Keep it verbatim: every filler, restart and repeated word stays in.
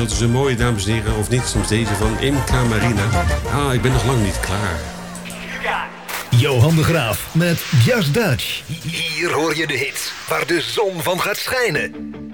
verschil tussen een mooie, dames en heren, of niet, soms deze van Imca Marina. Ah, ik ben nog lang niet klaar. Johan de Graaf met Just Dutch. Hier hoor je de hits waar de zon van gaat schijnen.